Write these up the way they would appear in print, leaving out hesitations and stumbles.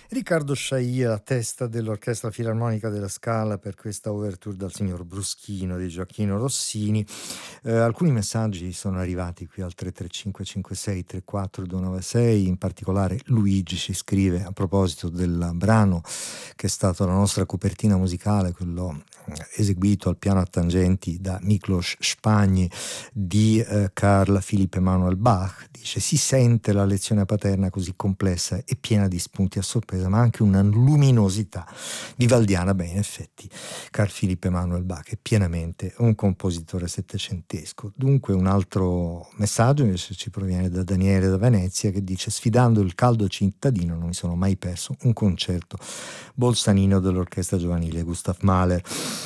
Riccardo Sciaia, a testa dell'Orchestra Filarmonica della Scala per questa overture dal signor Bruschino di Gioacchino Rossini. Alcuni messaggi sono arrivati qui al 335 56 34 296, in particolare Luigi ci scrive a proposito del brano che è stato la nostra copertina musicale, quello eseguito al piano a tangenti da Miklos Spagni di Carl Philipp Emanuel Bach. Dice: si sente la lezione paterna così complessa e piena di spunti a sorpresa, ma anche una luminosità vivaldiana. Beh, in effetti Carl Philipp Emanuel Bach è pienamente un compositore settecentesco. Dunque un altro messaggio invece ci proviene da Daniele da Venezia, che dice: sfidando il caldo cittadino non mi sono mai perso un concerto bolzanino dell'orchestra giovanile Gustav Mahler.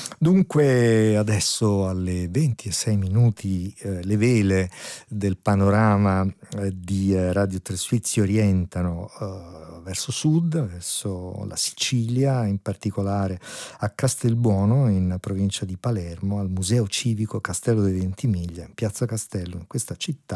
Dunque adesso alle 26 minuti le vele del panorama di Radio Tresuit si orientano verso sud, verso la Sicilia, in particolare a Castelbuono, in provincia di Palermo, al Museo Civico Castello dei Ventimiglia, in Piazza Castello, in questa città.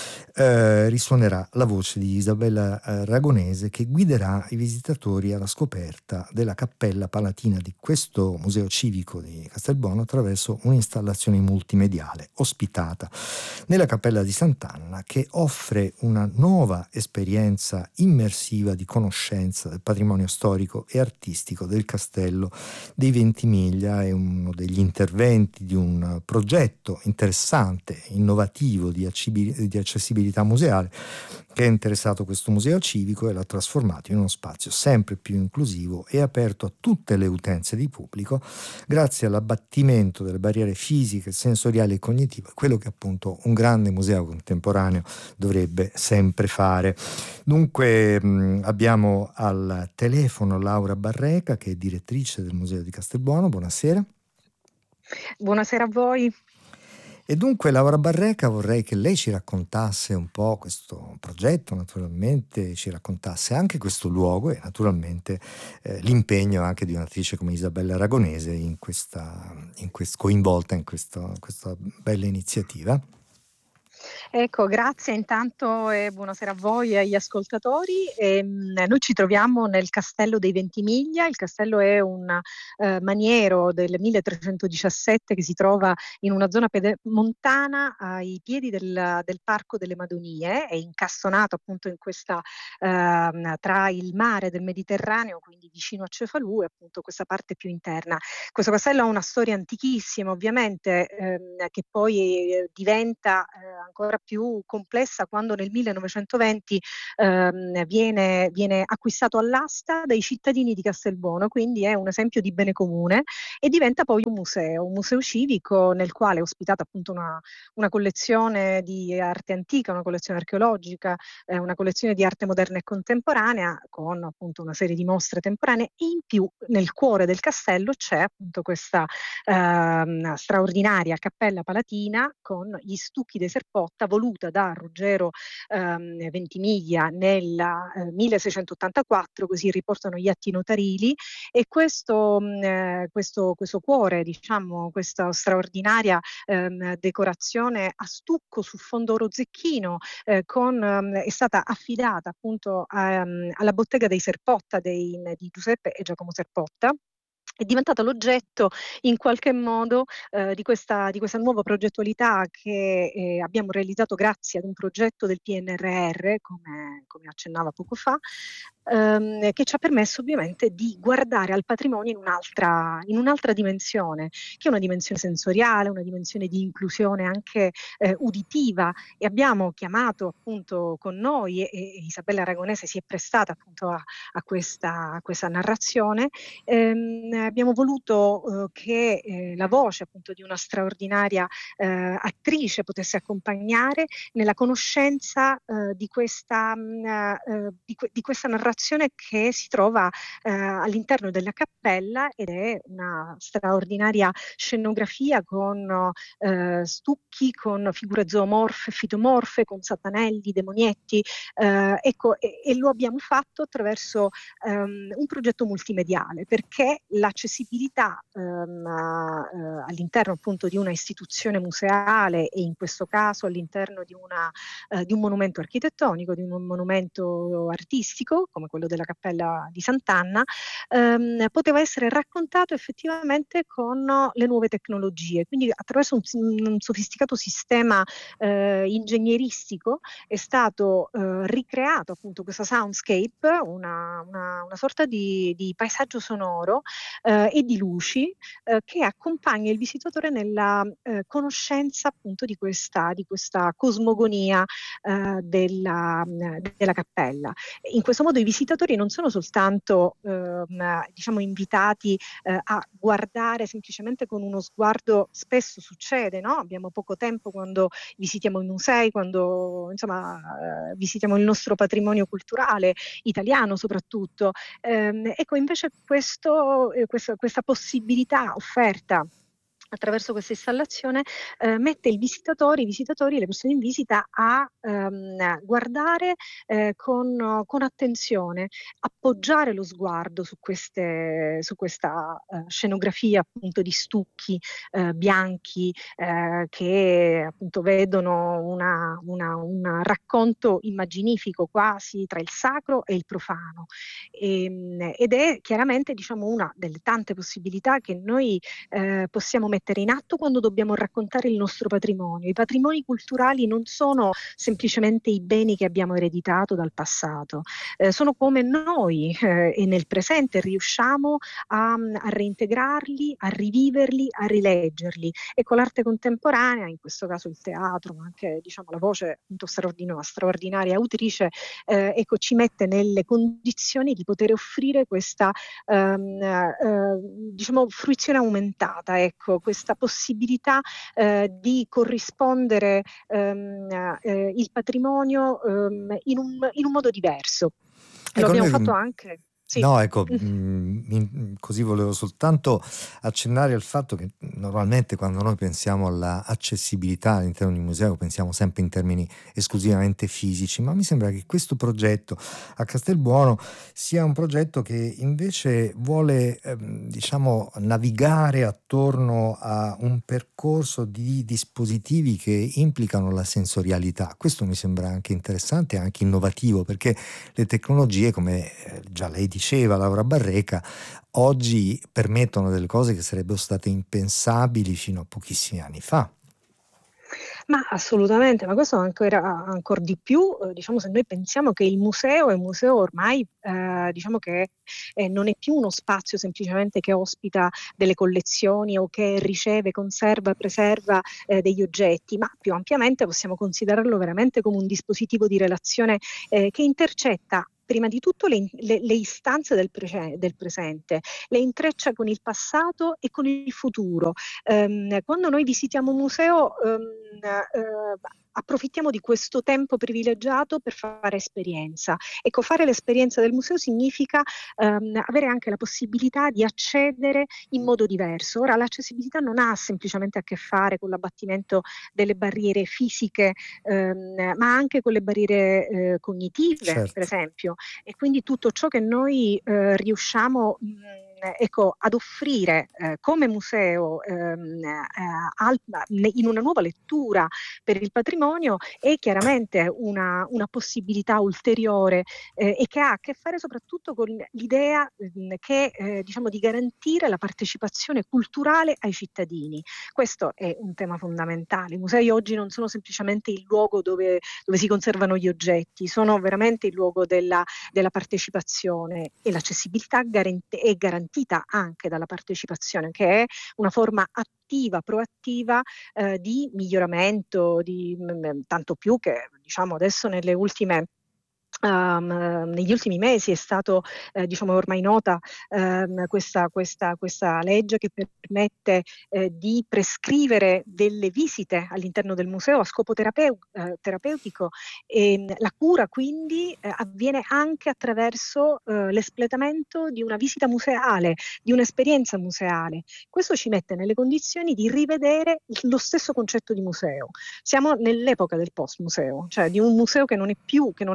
Risuonerà la voce di Isabella Ragonese, che guiderà i visitatori alla scoperta della Cappella Palatina di questo Museo Civico di Castelbuono attraverso un'installazione multimediale ospitata nella Cappella di Sant'Anna, che offre una nuova esperienza immersiva di conoscenza del patrimonio storico e artistico del Castello dei Ventimiglia. È uno degli interventi di un progetto interessante, innovativo di accessibilità museale che ha interessato questo museo civico e l'ha trasformato in uno spazio sempre più inclusivo e aperto a tutte le utenze di pubblico, grazie all'abbattimento delle barriere fisiche, sensoriali e cognitive, quello che appunto un grande museo contemporaneo dovrebbe sempre fare. Dunque abbiamo al telefono Laura Barreca, che è direttrice del Museo di Castelbuono. Buonasera. Buonasera a voi. E dunque, Laura Barreca, vorrei che lei ci raccontasse un po' questo progetto, naturalmente, ci raccontasse anche questo luogo e naturalmente l'impegno anche di un'attrice come Isabella Aragonese coinvolta in questa bella iniziativa. Ecco, grazie intanto e buonasera a voi e agli ascoltatori. Noi ci troviamo nel Castello dei Ventimiglia. Il castello è un maniero del 1317 che si trova in una zona montana ai piedi del Parco delle Madonie, è incastonato appunto in questa tra il mare del Mediterraneo, quindi vicino a Cefalù, e appunto questa parte più interna. Questo castello ha una storia antichissima, ovviamente, che poi diventa ancora più complessa quando nel 1920 viene acquistato all'asta dai cittadini di Castelbuono, quindi è un esempio di bene comune e diventa poi un museo civico nel quale è ospitata appunto una collezione di arte antica, una collezione archeologica, una collezione di arte moderna e contemporanea con appunto una serie di mostre temporanee, e in più nel cuore del castello c'è appunto questa straordinaria Cappella Palatina con gli stucchi dei Serpotta, voluta da Ruggero Ventimiglia nel 1684, così riportano gli atti notarili, e questo cuore, diciamo, questa straordinaria decorazione a stucco su fondo oro zecchino è stata affidata appunto alla bottega dei Serpotta di Giuseppe e Giacomo Serpotta. È diventata l'oggetto in qualche modo di questa nuova progettualità che abbiamo realizzato grazie ad un progetto del PNRR, come accennava poco fa, che ci ha permesso ovviamente di guardare al patrimonio in un'altra dimensione, che è una dimensione sensoriale, una dimensione di inclusione anche uditiva, e abbiamo chiamato appunto con noi, e Isabella Aragonese si è prestata appunto a questa narrazione. Abbiamo voluto che la voce appunto di una straordinaria attrice potesse accompagnare nella conoscenza di questa narrazione che si trova all'interno della cappella, ed è una straordinaria scenografia con stucchi, con figure zoomorfe, fitomorfe, con satanelli, demonietti, ecco, e lo abbiamo fatto attraverso un progetto multimediale, perché la l'accessibilità all'interno appunto di una istituzione museale, e in questo caso all'interno di un monumento architettonico, di un monumento artistico come quello della Cappella di Sant'Anna, poteva essere raccontato effettivamente con le nuove tecnologie, quindi attraverso un sofisticato sistema ingegneristico è stato ricreato appunto questa soundscape, una sorta di paesaggio sonoro e di luci che accompagna il visitatore nella conoscenza appunto di questa cosmogonia della cappella. In questo modo i visitatori non sono soltanto diciamo invitati a guardare semplicemente con uno sguardo. Spesso succede, no? Abbiamo poco tempo quando visitiamo i musei, quando insomma visitiamo il nostro patrimonio culturale italiano soprattutto. Ecco, invece questa possibilità offerta attraverso questa installazione mette i visitatori, le persone in visita a guardare con attenzione, appoggiare lo sguardo su questa scenografia appunto di stucchi bianchi che appunto vedono un racconto immaginifico quasi tra il sacro e il profano. Ed è chiaramente, diciamo, una delle tante possibilità che noi possiamo mettere in atto quando dobbiamo raccontare il nostro patrimonio. I patrimoni culturali non sono semplicemente i beni che abbiamo ereditato dal passato, sono come noi e nel presente riusciamo a reintegrarli, a riviverli, a rileggerli. Ecco, l'arte contemporanea, in questo caso il teatro, ma anche diciamo la voce appunto straordinaria autrice, ecco, ci mette nelle condizioni di poter offrire questa diciamo fruizione aumentata, ecco, questa possibilità di corrispondere il patrimonio in un modo diverso. Lo Ecco, abbiamo noi fatto anche. Sì. no, ecco, così volevo soltanto accennare al fatto che normalmente quando noi pensiamo alla accessibilità all'interno di un museo pensiamo sempre in termini esclusivamente fisici, ma mi sembra che questo progetto a Castelbuono sia un progetto che invece vuole, diciamo, navigare attorno a un percorso di dispositivi che implicano la sensorialità. Questo mi sembra anche interessante e anche innovativo, perché le tecnologie, come già lei diceva, Laura Barreca, oggi permettono delle cose che sarebbero state impensabili fino a pochissimi anni fa. Ma assolutamente, ma questo ancora di più, diciamo, se noi pensiamo che il museo è un museo ormai, diciamo che non è più uno spazio semplicemente che ospita delle collezioni o che riceve, conserva, preserva degli oggetti, ma più ampiamente possiamo considerarlo veramente come un dispositivo di relazione che intercetta prima di tutto le istanze del presente, le intreccia con il passato e con il futuro. Quando noi visitiamo un museo, approfittiamo di questo tempo privilegiato per fare esperienza. Ecco, fare l'esperienza del museo significa avere anche la possibilità di accedere in modo diverso. Ora, l'accessibilità non ha semplicemente a che fare con l'abbattimento delle barriere fisiche, ma anche con le barriere cognitive, per Certo. esempio, e quindi tutto ciò che noi riusciamo ecco, ad offrire come museo in una nuova lettura per il patrimonio è chiaramente una possibilità ulteriore e che ha a che fare soprattutto con l'idea che diciamo di garantire la partecipazione culturale ai cittadini. Questo è un tema fondamentale. I musei oggi non sono semplicemente il luogo dove si conservano gli oggetti, sono veramente il luogo della partecipazione, e l'accessibilità è garantita anche dalla partecipazione, che è una forma attiva, proattiva di miglioramento, tanto più che diciamo adesso negli ultimi mesi è stato diciamo ormai nota questa legge che permette di prescrivere delle visite all'interno del museo a scopo terapeutico, e la cura quindi avviene anche attraverso l'espletamento di una visita museale, di un'esperienza museale. Questo ci mette nelle condizioni di rivedere lo stesso concetto di museo. Siamo nell'epoca del post museo, cioè di un museo che non assolve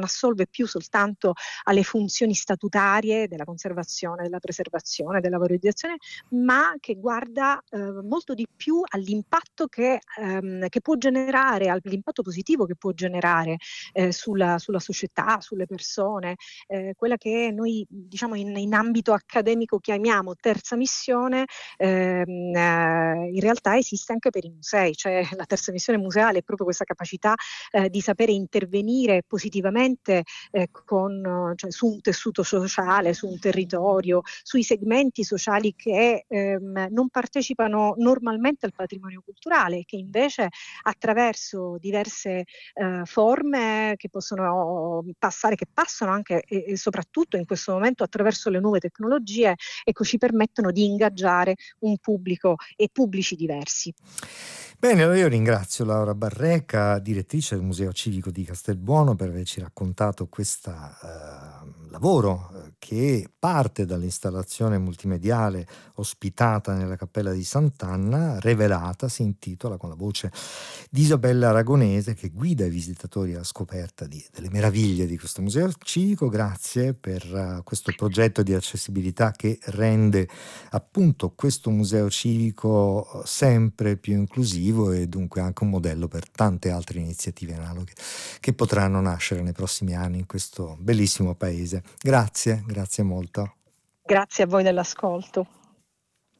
più soltanto alle funzioni statutarie della conservazione, della preservazione, della valorizzazione, ma che guarda molto di più all'impatto che può generare, all'impatto positivo che può generare sulla società, sulle persone, quella che noi diciamo in ambito accademico chiamiamo terza missione, in realtà esiste anche per i musei, cioè la terza missione museale è proprio questa capacità di sapere intervenire positivamente cioè, su un tessuto sociale, su un territorio, sui segmenti sociali che non partecipano normalmente al patrimonio culturale e che invece attraverso diverse forme che possono passare, che passano anche e soprattutto in questo momento attraverso le nuove tecnologie, ecco, ci permettono di ingaggiare un pubblico e pubblici diversi. Bene, allora io ringrazio Laura Barreca, direttrice del Museo Civico di Castelbuono, per averci raccontato questo lavoro che parte dall'installazione multimediale ospitata nella Cappella di Sant'Anna, Revelata, si intitola, con la voce di Isabella Aragonese, che guida i visitatori alla scoperta delle meraviglie di questo Museo Civico. Grazie per questo progetto di accessibilità che rende appunto questo museo civico sempre più inclusivo e dunque anche un modello per tante altre iniziative analoghe che potranno nascere nei prossimi anni in questo bellissimo paese. Grazie molto. Grazie a voi dell'ascolto.